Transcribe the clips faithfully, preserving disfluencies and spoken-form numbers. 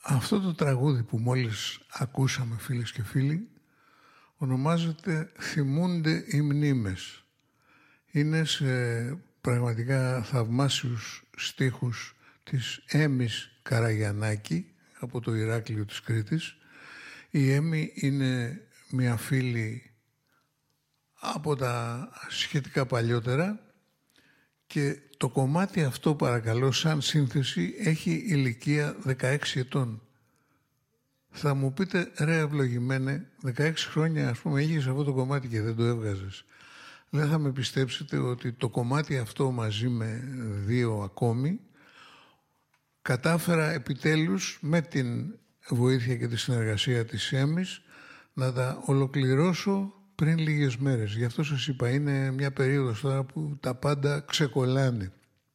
Αυτό το τραγούδι που μόλις ακούσαμε, φίλες και φίλοι, ονομάζεται «Θυμούνται οι μνήμες». Είναι σε πραγματικά θαυμάσιους στίχους της Έμης Καραγιαννάκη από το Ηράκλειο της Κρήτης. Η Έμη είναι μια φίλη από τα σχετικά παλιότερα και το κομμάτι αυτό, παρακαλώ, σαν σύνθεση έχει ηλικία δεκαέξι ετών. Θα μου πείτε, ρε ευλογημένε, δεκαέξι χρόνια ας πούμε είχες αυτό το κομμάτι και δεν το έβγαζες. Δεν θα με πιστέψετε ότι το κομμάτι αυτό μαζί με δύο ακόμη κατάφερα επιτέλους με την βοήθεια και τη συνεργασία της Έμης να τα ολοκληρώσω πριν λίγες μέρες. Γι' αυτό σας είπα, είναι μια περίοδος τώρα που τα πάντα ξεκολλάνε.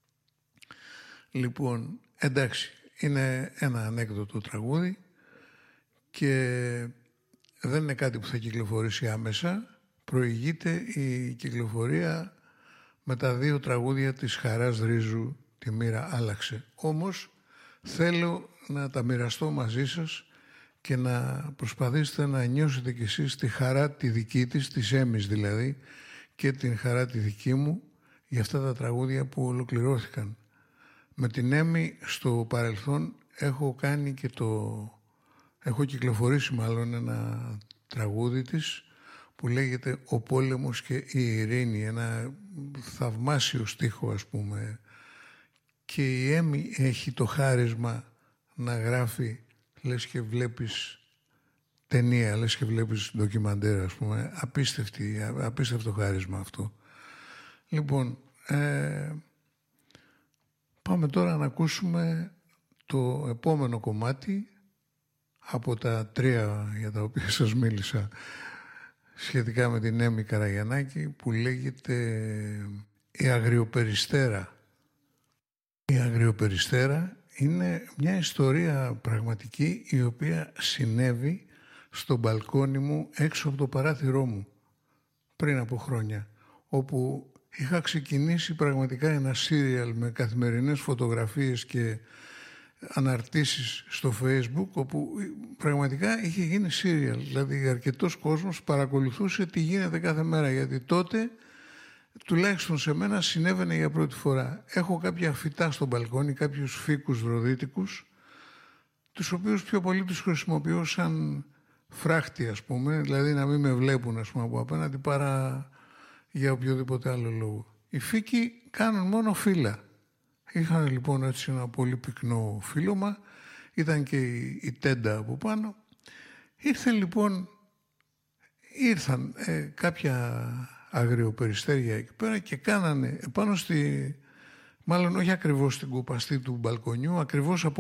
Λοιπόν, εντάξει, είναι ένα ανέκδοτο τραγούδι και δεν είναι κάτι που θα κυκλοφορήσει άμεσα. Προηγείται η κυκλοφορία με τα δύο τραγούδια της Χαράς Ρίζου, «Τη μοίρα άλλαξε». Όμως θέλω να τα μοιραστώ μαζί σας και να προσπαθήσετε να νιώσετε κι εσείς τη χαρά τη δική της, της Έμης δηλαδή, και την χαρά τη δική μου για αυτά τα τραγούδια που ολοκληρώθηκαν. Με την Έμη στο παρελθόν έχω κάνει και το... έχω κυκλοφορήσει μάλλον ένα τραγούδι της που λέγεται «Ο πόλεμος και η ειρήνη», ένα θαυμάσιο στίχο ας πούμε, και η Έμη έχει το χάρισμα να γράφει, λες και βλέπεις ταινία, λες και βλέπεις ντοκιμαντέρ ας πούμε, απίστευτη, απίστευτο χάρισμα αυτό. Λοιπόν, ε, πάμε τώρα να ακούσουμε το επόμενο κομμάτι από τα τρία για τα οποία σας μίλησα σχετικά με την Έμη Καραγιαννάκη, που λέγεται «Η Αγριοπεριστέρα». Η Αγριοπεριστέρα είναι μια ιστορία πραγματική η οποία συνέβη στο μπαλκόνι μου έξω από το παράθυρό μου πριν από χρόνια, όπου είχα ξεκινήσει πραγματικά ένα σύριαλ με καθημερινές φωτογραφίες και αναρτήσεις στο Facebook, όπου πραγματικά είχε γίνει σύριαλ. Δηλαδή αρκετός κόσμος παρακολουθούσε τι γίνεται κάθε μέρα, γιατί τότε τουλάχιστον σε μένα συνέβαινε για πρώτη φορά. Έχω κάποια φυτά στο μπαλκόνι, κάποιους φύκους βροδίτικους, τους οποίους πιο πολύ τους χρησιμοποιώ σαν φράχτη ας πούμε, δηλαδή να μην με βλέπουν ας πούμε από απέναντι, παρά για οποιοδήποτε άλλο λόγο. Οι φύκοι κάνουν μόνο φύλλα. Είχαν λοιπόν έτσι ένα πολύ πυκνό φύλλωμα, ήταν και η, η τέντα από πάνω. Ήρθε λοιπόν, ήρθαν ε, κάποια αγριοπεριστέρια εκεί πέρα και κάνανε επάνω στη, μάλλον όχι ακριβώς στην κουπαστή του μπαλκονιού, ακριβώς από